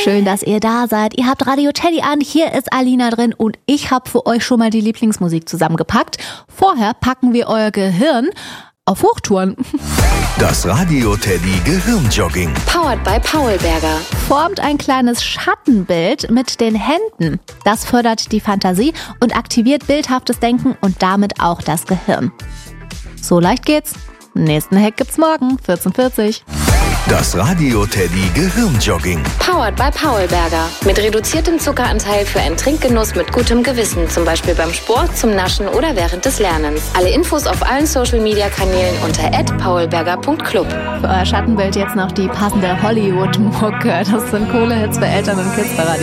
Schön, dass ihr da seid. Ihr habt Radio Teddy an, hier ist Alina drin und ich habe für euch schon mal die Lieblingsmusik zusammengepackt. Vorher packen wir euer Gehirn auf Hochtouren. Das Radio Teddy Gehirnjogging. Powered by Paulberger. Formt ein kleines Schattenbild mit den Händen. Das fördert die Fantasie und aktiviert bildhaftes Denken und damit auch das Gehirn. So leicht geht's. Nächsten Hack gibt's morgen, 14:40. Das Radio Teddy Gehirnjogging. Powered by Paulberger. Mit reduziertem Zuckeranteil für einen Trinkgenuss mit gutem Gewissen. Zum Beispiel beim Sport, zum Naschen oder während des Lernens. Alle Infos auf allen Social-Media-Kanälen unter @paulberger.club. Für euer Schattenbild jetzt noch die passende Hollywood-Mucke. Das sind coole Hits für Eltern und Kids bei Radio